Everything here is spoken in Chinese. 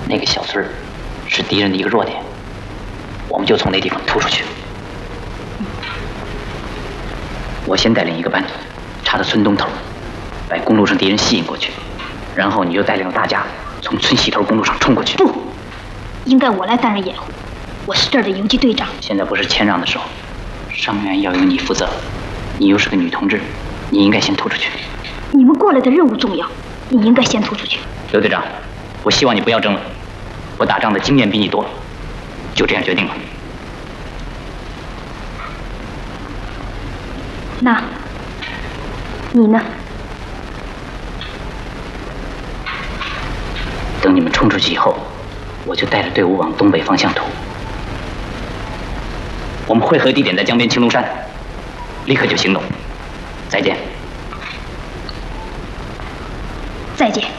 那个小村是敌人的一个弱点，我们就从那地方突出去。我先带领一个班插到村东头，把公路上敌人吸引过去，然后你就带领大家从村西头公路上冲过去。 不，应该我来担任掩护，我是这儿的游击队长。 现在不是谦让的时候，伤员要由你负责。你又是个女同志，你应该先突出去。 你们过来的任务重要，你应该先突出去。 刘队长，我希望你不要争了，我打仗的经验比你多，就这样决定了。 那，你呢？ 等你们冲出去以后，我就带着队伍往东北方向突。我们会合地点在江边青龙山，立刻就行动。再见。 再见。